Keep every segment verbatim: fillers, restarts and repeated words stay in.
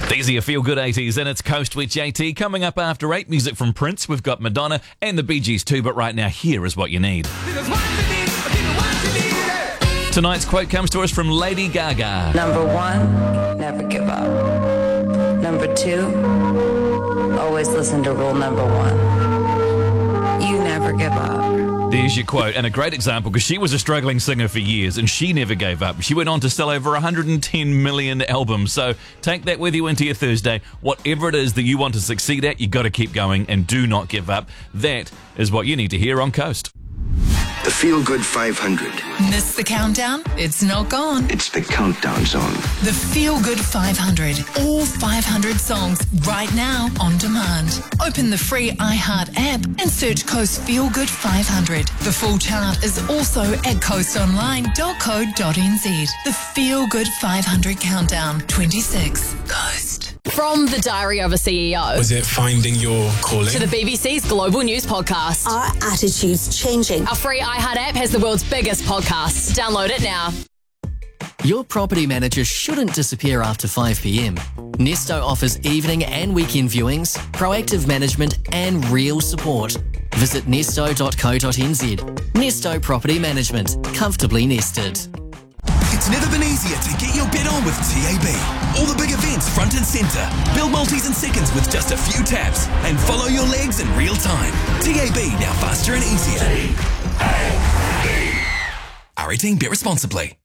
These are your feel-good eighties, and it's Coast with J T. Coming up after eight, music from Prince. We've got Madonna and the Bee Gees too, but right now, here is what you need. Tonight's quote comes to us from Lady Gaga. Number one, never give up. Number two, always listen to rule number one. You never give up. There's your quote, and a great example because she was a struggling singer for years and she never gave up. She went on to sell over one hundred ten million albums. So take that with you into your Thursday. Whatever it is that you want to succeed at, you got to keep going and do not give up. That is what you need to hear on Coast. The Feel Good five hundred. Miss the countdown? It's not gone. It's the countdown zone. The Feel Good five hundred. All five hundred songs right now on demand. Open the free iHeart app and search Coast Feel Good five hundred. The full chart is also at coast online dot co dot n z. The Feel Good five hundred countdown. twenty-six. Coast. From the Diary of a C E O. Was it finding your calling? To the B B C's Global News Podcast. Our attitude's changing. Our free iHeart app has the world's biggest podcasts. Download it now. Your property manager shouldn't disappear after five p.m. Nesto offers evening and weekend viewings, proactive management and real support. Visit nesto dot co dot n z. Nesto Property Management. Comfortably nested. It's never been easier to get your bet on with T A B. All the big events front and centre. Build multis in seconds with just a few taps and follow your legs in real time. T A B, now faster and easier. T A B. R eighteen, bet responsibly.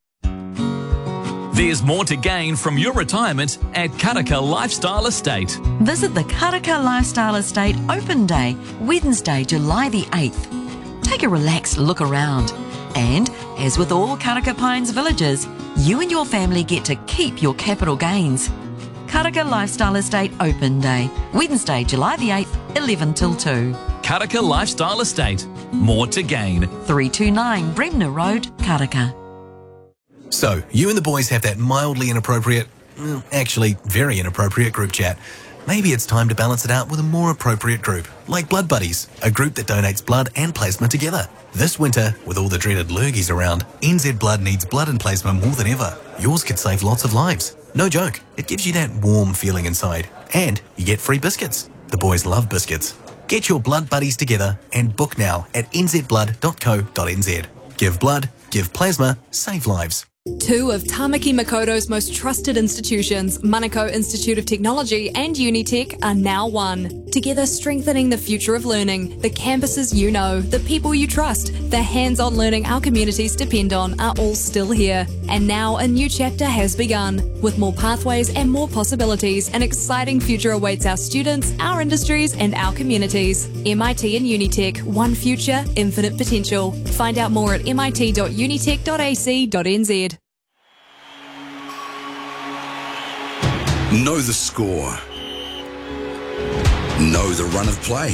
There's more to gain from your retirement at Karaka Lifestyle Estate. Visit the Karaka Lifestyle Estate Open Day, Wednesday, July the eighth. Take a relaxed look around. And, as with all Karaka Pines villages, you and your family get to keep your capital gains. Karaka Lifestyle Estate Open Day, Wednesday, July the eighth, eleven till two. Karaka Lifestyle Estate. More to gain. three two nine Bremner Road, Karaka. So, you and the boys have that mildly inappropriate, well, actually very inappropriate group chat. Maybe it's time to balance it out with a more appropriate group, like Blood Buddies, a group that donates blood and plasma together. This winter, with all the dreaded lurgies around, N Z Blood needs blood and plasma more than ever. Yours could save lots of lives. No joke, it gives you that warm feeling inside. And you get free biscuits. The boys love biscuits. Get your Blood Buddies together and book now at n z blood dot co dot n z. Give blood, give plasma, save lives. Two of Tamaki Makoto's most trusted institutions, Manukau Institute of Technology and Unitec, are now one. Together strengthening the future of learning, the campuses you know, the people you trust, the hands-on learning our communities depend on are all still here. And now a new chapter has begun. With more pathways and more possibilities, an exciting future awaits our students, our industries and our communities. M I T and Unitec, one future, infinite potential. Find out more at m i t dot unitec dot a c dot n z. Know the score. Know the run of play.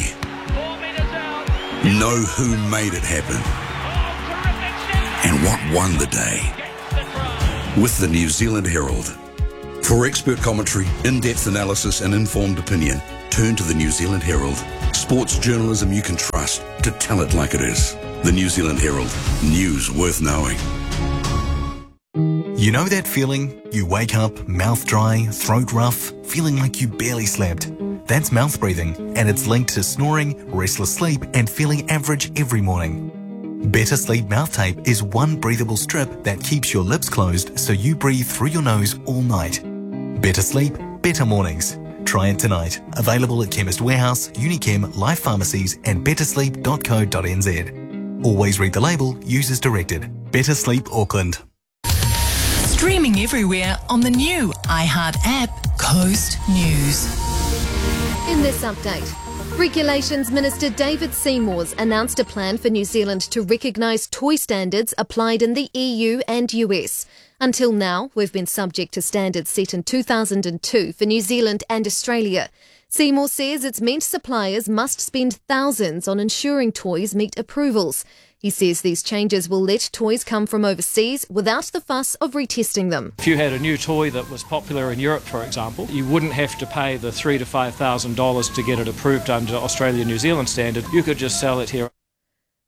Know who made it happen. And what won the day. With the New Zealand Herald. For expert commentary, in-depth analysis and informed opinion, turn to the New Zealand Herald. Sports journalism you can trust to tell it like it is. The New Zealand Herald. News worth knowing. You know that feeling? You wake up, mouth dry, throat rough, feeling like you barely slept. That's mouth breathing, and it's linked to snoring, restless sleep, and feeling average every morning. Better Sleep Mouth Tape is one breathable strip that keeps your lips closed so you breathe through your nose all night. Better sleep, better mornings. Try it tonight. Available at Chemist Warehouse, Unichem, Life Pharmacies, and better sleep dot co dot n z. Always read the label, use as directed. Better Sleep Auckland. Streaming everywhere on the new iHeart app, Coast News. In this update, Regulations Minister David Seymour's announced a plan for New Zealand to recognise toy standards applied in the E U and U S. Until now, we've been subject to standards set in two thousand two for New Zealand and Australia. Seymour says it's meant suppliers must spend thousands on ensuring toys meet approvals. He says these changes will let toys come from overseas without the fuss of retesting them. If you had a new toy that was popular in Europe, for example, you wouldn't have to pay the three to five thousand dollars to get it approved under Australia-New Zealand standard. You could just sell it here.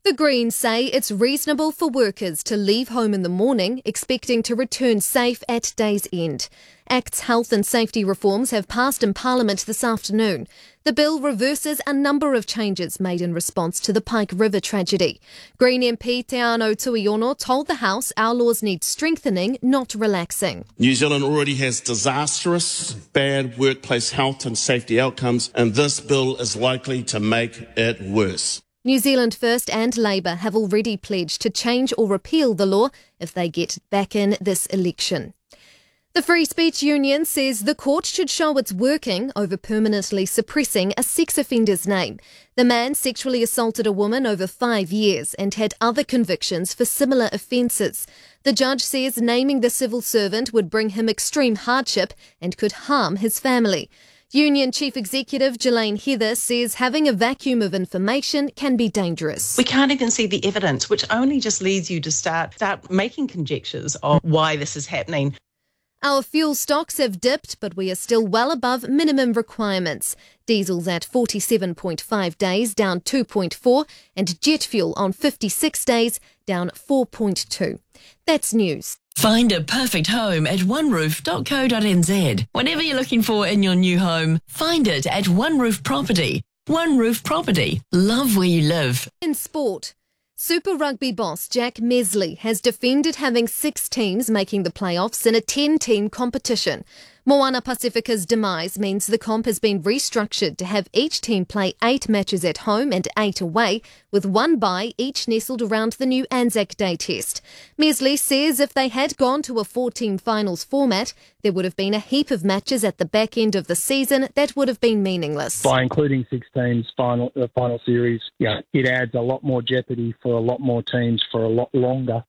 The Greens say it's reasonable for workers to leave home in the morning expecting to return safe at day's end. Act's health and safety reforms have passed in Parliament this afternoon. The bill reverses a number of changes made in response to the Pike River tragedy. Green M P Te Ano Tuiono told the House our laws need strengthening, not relaxing. New Zealand already has disastrous, bad workplace health and safety outcomes, and this bill is likely to make it worse. New Zealand First and Labour have already pledged to change or repeal the law if they get back in this election. The Free Speech Union says the court should show it's working over permanently suppressing a sex offender's name. The man sexually assaulted a woman over five years and had other convictions for similar offences. The judge says naming the civil servant would bring him extreme hardship and could harm his family. Union Chief Executive Jelaine Heather says having a vacuum of information can be dangerous. We can't even see the evidence, which only just leads you to start, start making conjectures of why this is happening. Our fuel stocks have dipped, but we are still well above minimum requirements. Diesel's at forty-seven point five days, down two point four, and jet fuel on fifty-six days, down four point two. That's news. Find a perfect home at one roof dot co dot n z. Whatever you're looking for in your new home, find it at One Roof Property. One Roof Property. Love where you live. In sport, Super Rugby boss Jack Mesley has defended having six teams making the playoffs in a ten-team competition. Moana Pacifica's demise means the comp has been restructured to have each team play eight matches at home and eight away, with one bye each nestled around the new Anzac Day test. Mesley says if they had gone to a four-team finals format, there would have been a heap of matches at the back end of the season that would have been meaningless. By including six teams final uh, final series, yeah, it adds a lot more jeopardy for a lot more teams for a lot longer.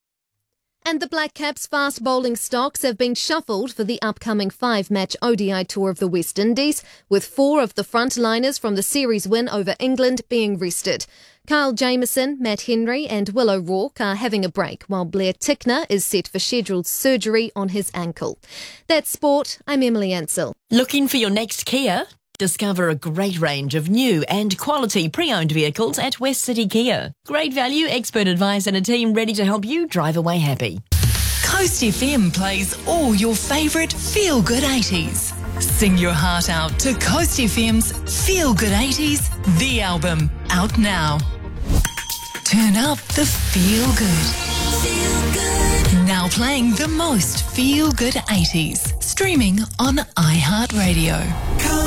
And the Black Caps' fast bowling stocks have been shuffled for the upcoming five-match O D I tour of the West Indies, with four of the frontliners from the series win over England being rested. Kyle Jamieson, Matt Henry and Will O'Rourke are having a break, while Blair Tickner is set for scheduled surgery on his ankle. That's sport. I'm Emily Ansell. Looking for your next Kia? Discover a great range of new and quality pre-owned vehicles at West City Kia. Great value, expert advice and a team ready to help you drive away happy. Coast F M plays all your favourite feel-good eighties. Sing your heart out to Coast F M's Feel Good eighties, the album, out now. Turn up the feel good. Feel good. Now playing the most feel good eighties. Streaming on iHeartRadio.